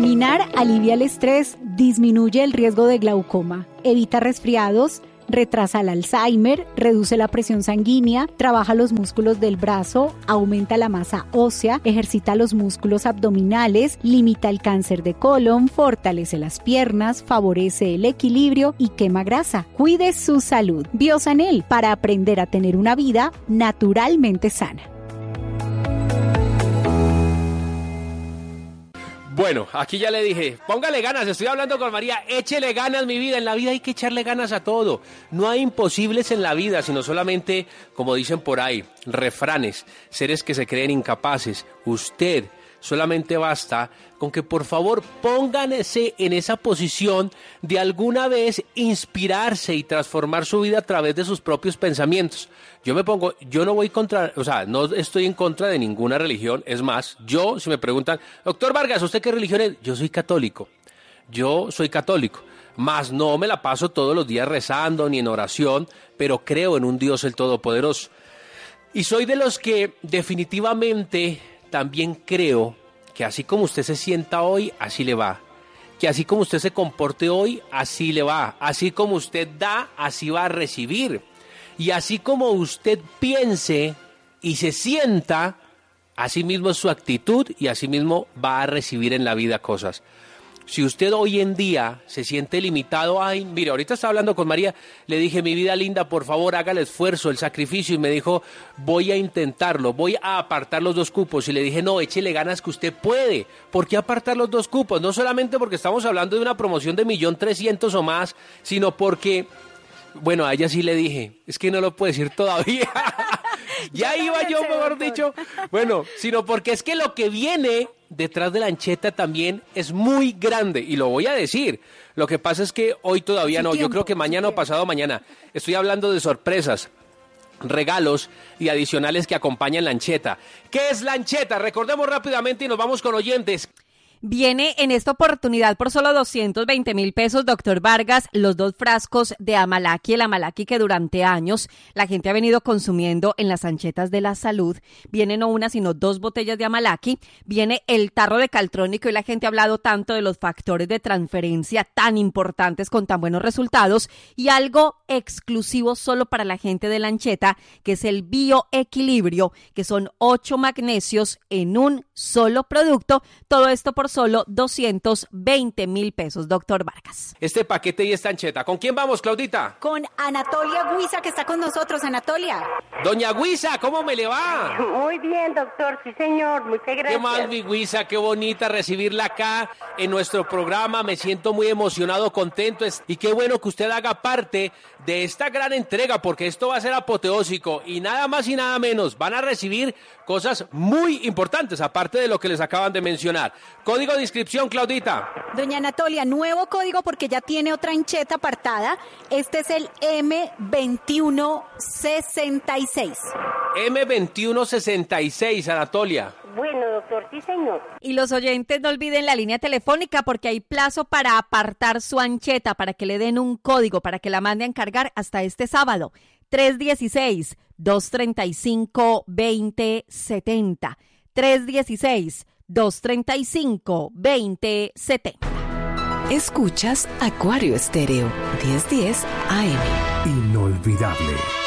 Caminar alivia el estrés, disminuye el riesgo de glaucoma, evita resfriados, retrasa el Alzheimer, reduce la presión sanguínea, trabaja los músculos del brazo, aumenta la masa ósea, ejercita los músculos abdominales, limita el cáncer de colon, fortalece las piernas, favorece el equilibrio y quema grasa. Cuide su salud. Biosanel, para aprender a tener una vida naturalmente sana. Bueno, aquí ya le dije, póngale ganas, estoy hablando con María, échele ganas mi vida, en la vida hay que echarle ganas a todo, no hay imposibles en la vida, sino solamente, como dicen por ahí, refranes, seres que se creen incapaces. Usted solamente basta con que por favor pónganse en esa posición de alguna vez inspirarse y transformar su vida a través de sus propios pensamientos. Yo no estoy en contra de ninguna religión, es más, si me preguntan, doctor Vargas, ¿usted qué religión es? Yo soy católico, mas no me la paso todos los días rezando ni en oración, pero creo en un Dios el Todopoderoso. Y soy de los que definitivamente también creo que así como usted se sienta hoy, así le va. Que así como usted se comporte hoy, así le va. Así como usted da, así va a recibir. Y así como usted piense y se sienta, así mismo es su actitud y así mismo va a recibir en la vida cosas. Si usted hoy en día se siente limitado, mire, ahorita estaba hablando con María, le dije, mi vida linda, por favor, haga el esfuerzo, el sacrificio, y me dijo, voy a intentarlo, voy a apartar los 2 cupos, y le dije, no, échele ganas que usted puede. ¿Por qué apartar los 2 cupos? No solamente porque estamos hablando de una promoción de 1.300.000 o más, sino porque, bueno, a ella sí le dije, es que no lo puedo decir todavía, ya iba yo, mejor dicho, bueno, sino porque es que lo que viene detrás de la ancheta también es muy grande, y lo voy a decir. Lo que pasa es que hoy todavía no, yo creo que mañana o pasado mañana. Estoy hablando de sorpresas, regalos y adicionales que acompañan la ancheta. ¿Qué es la ancheta? Recordemos rápidamente y nos vamos con oyentes. Viene en esta oportunidad por solo 220,000 pesos, doctor Vargas, los 2 frascos de Amalaki, el Amalaki que durante años la gente ha venido consumiendo en las anchetas de la salud. Viene no una, sino 2 botellas de Amalaki. Viene el tarro de Caltronic, y hoy la gente ha hablado tanto de los factores de transferencia tan importantes con tan buenos resultados, y algo exclusivo solo para la gente de la ancheta, que es el bioequilibrio, que son 8 magnesios en un solo producto. Todo esto por solo 220,000 pesos, doctor Vargas. Este paquete y esta ancheta. ¿Con quién vamos, Claudita? Con Anatolia Guisa, que está con nosotros. Anatolia. Doña Guisa, ¿cómo me le va? Muy bien, doctor, sí señor, muchas gracias. ¿Qué más, mi Guisa? Qué bonita recibirla acá en nuestro programa. Me siento muy emocionado, contento, y qué bueno que usted haga parte de esta gran entrega, porque esto va a ser apoteósico y nada más y nada menos. Van a recibir cosas muy importantes, aparte de lo que les acaban de mencionar. Código de inscripción, Claudita. Doña Anatolia, nuevo código porque ya tiene otra ancheta apartada. Este es el M2166. M2166, Anatolia. Bueno, doctor, sí señor. Y los oyentes no olviden la línea telefónica, porque hay plazo para apartar su ancheta, para que le den un código, para que la mande a encargar hasta este sábado. 316-235-2070. 316-235-2070. Escuchas Acuario Estéreo, 1010 AM. Inolvidable.